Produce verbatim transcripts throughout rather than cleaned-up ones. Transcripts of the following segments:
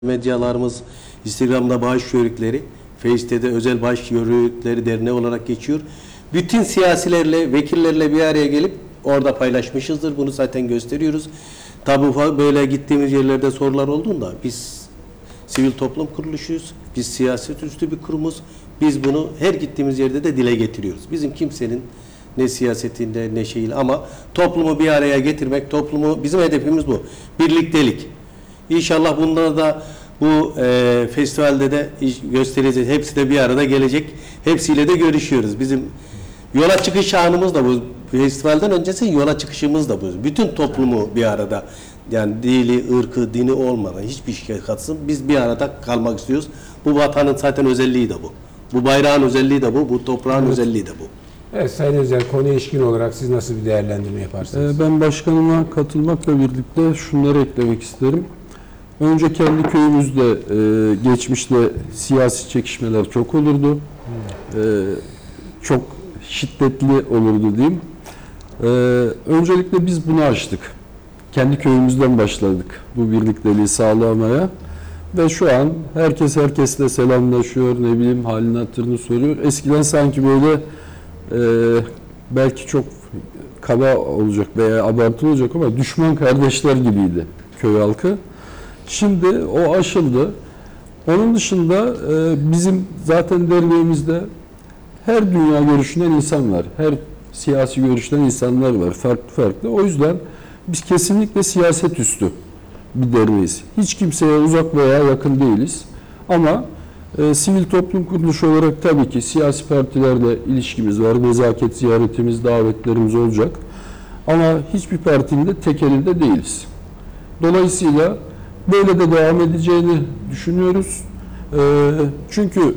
Medyalarımız Instagram'da bağış yörükleri, Face'te de özel bağış yörükleri derneği olarak geçiyor. Bütün siyasilerle, vekillerle bir araya gelip orada paylaşmışızdır. Bunu zaten gösteriyoruz. Tabii böyle gittiğimiz yerlerde sorular olduğunda biz sivil toplum kuruluşuyuz. Biz siyaset üstü bir kurumuz. Biz bunu her gittiğimiz yerde de dile getiriyoruz. Bizim kimsenin ne siyasetinde ne şeyiyle ama toplumu bir araya getirmek, toplumu bizim hedefimiz bu. Birliktelik. İnşallah bunları da bu e, festivalde de göstereceğiz. Hepsi de bir arada gelecek. Hepsiyle de görüşüyoruz. Bizim yola çıkış anımız da bu. Festivalden öncesi yola çıkışımız da bu. Bütün toplumu bir arada, yani dili, ırkı, dini olmadan hiçbir şey katsın. Biz bir arada kalmak istiyoruz. Bu vatanın zaten özelliği de bu. Bu bayrağın özelliği de bu. Bu toprağın evet. özelliği de bu. Evet Sayın Özel, konuya ilişkin olarak siz nasıl bir değerlendirme yaparsınız? Ben başkanıma katılmakla birlikte şunları eklemek isterim. Önce kendi köyümüzde e, geçmişte siyasi çekişmeler çok olurdu. Hmm. E, çok şiddetli olurdu diyeyim. E, öncelikle biz bunu aştık. Kendi köyümüzden başladık bu birlikteliği sağlamaya. Ve şu an herkes herkesle selamlaşıyor, ne bileyim halini hatırını soruyor. Eskiden sanki böyle e, belki çok kaba olacak veya abartılı olacak ama düşman kardeşler gibiydi köy halkı. Şimdi o aşıldı. Onun dışında e, bizim zaten derneğimizde her dünya görüşünden insan var. Her siyasi görüşten insanlar var. Farklı farklı. O yüzden biz kesinlikle siyaset üstü bir derneğiz. Hiç kimseye uzak veya yakın değiliz. Ama e, sivil toplum kuruluşu olarak tabii ki siyasi partilerle ilişkimiz var. Nezaket ziyaretimiz, davetlerimiz olacak. Ama hiçbir partinin de tek elinde değiliz. Dolayısıyla böyle de devam edeceğini düşünüyoruz. Ee, çünkü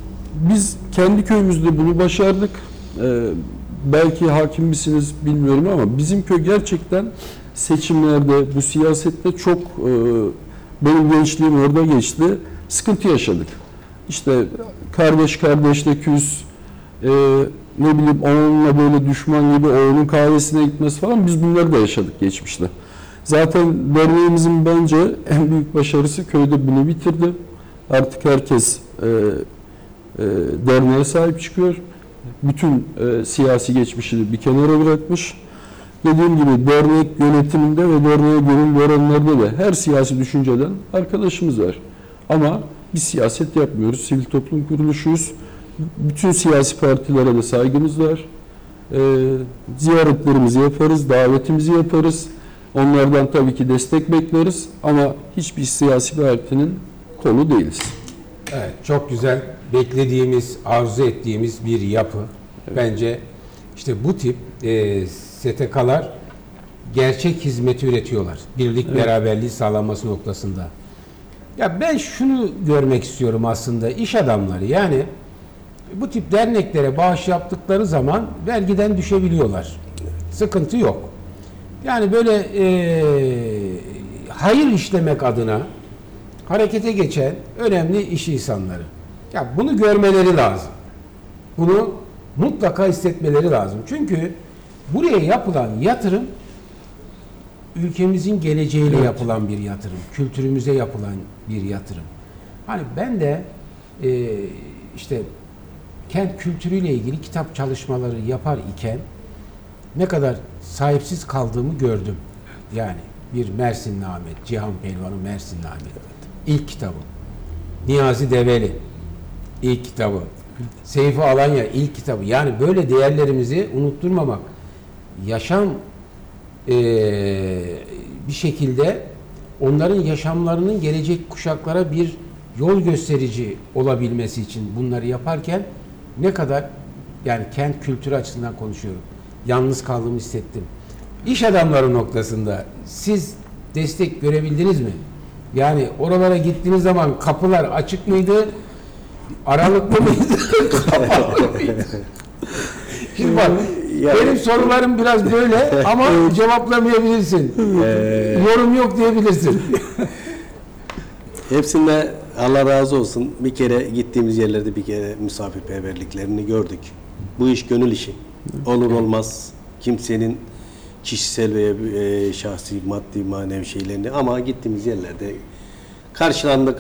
biz kendi köyümüzde bunu başardık. Ee, belki hakim misiniz bilmiyorum ama bizim köy gerçekten seçimlerde, bu siyasette çok, e, benim gençliğim orada geçti, sıkıntı yaşadık. İşte kardeş kardeşle küs, e, ne bileyim onunla böyle düşman gibi onun kahvesine gitmesi falan, biz bunları da yaşadık geçmişte. Zaten derneğimizin bence en büyük başarısı köyde bunu bitirdi. Artık herkes e, e, derneğe sahip çıkıyor. Bütün e, siyasi geçmişini bir kenara bırakmış. Dediğim gibi dernek yönetiminde ve derneğe gönül verenlerde de her siyasi düşünceden arkadaşımız var. Ama biz siyaset yapmıyoruz. Sivil toplum kuruluşuyuz. Bütün siyasi partilere de saygımız var. E, ziyaretlerimizi yaparız, davetimizi yaparız. Onlardan tabii ki destek bekleriz ama hiçbir siyasi partinin kolu değiliz. Evet, çok güzel, beklediğimiz, arzu ettiğimiz bir yapı. Evet. Bence işte bu tip e, S T K'lar gerçek hizmeti üretiyorlar. Birlik, evet. beraberliği sağlanması noktasında. Ya ben şunu görmek istiyorum aslında, iş adamları yani bu tip derneklere bağış yaptıkları zaman vergiden düşebiliyorlar. Sıkıntı yok. Yani böyle e, hayır işlemek adına harekete geçen önemli iş insanları. Ya bunu görmeleri lazım. Bunu mutlaka hissetmeleri lazım. Çünkü buraya yapılan yatırım ülkemizin geleceğiyle evet. yapılan bir yatırım. Kültürümüze yapılan bir yatırım. Hani ben de e, işte kent kültürüyle ilgili kitap çalışmaları yapar iken ne kadar sahipsiz kaldığımı gördüm. Yani bir Mersinli Ahmet, Cihan Pehlivan'ın Mersinli Ahmet. İlk kitabı. Niyazi Develi ilk kitabı. Seyfi Alanya ilk kitabı. Yani böyle değerlerimizi unutturmamak. Yaşam ee, bir şekilde onların yaşamlarının gelecek kuşaklara bir yol gösterici olabilmesi için bunları yaparken ne kadar, yani kent kültürü açısından konuşuyorum, yalnız kaldığımı hissettim. İş adamları noktasında siz destek görebildiniz mi? Yani oralara gittiğiniz zaman kapılar açık mıydı? Aralıklı mıydı? Kapalı mıydı? Şimdi bak, yani, benim sorularım biraz böyle ama cevaplamayabilirsin. Ee, Yorum yok diyebilirsin. Hepsinde Allah razı olsun. Bir kere gittiğimiz yerlerde bir kere misafirperverliklerini gördük. Bu iş gönül işi. Olur olmaz kimsenin kişisel veya e, şahsi, maddi, manevi şeylerini, ama gittiğimiz yerlerde karşılandık,